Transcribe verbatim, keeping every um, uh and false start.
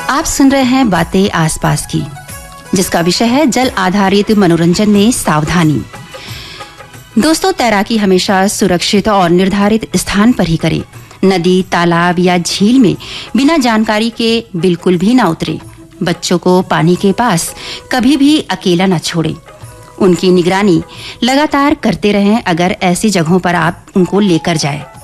आप सुन रहे हैं बातें आसपास की, जिसका विषय है जल आधारित मनोरंजन में सावधानी। दोस्तों, तैराकी हमेशा सुरक्षित और निर्धारित स्थान पर ही करें। नदी, तालाब या झील में बिना जानकारी के बिल्कुल भी ना उतरे। बच्चों को पानी के पास कभी भी अकेला न छोड़ें। उनकी निगरानी लगातार करते रहें अगर ऐसी जगहों पर आप उनको लेकर जाएं।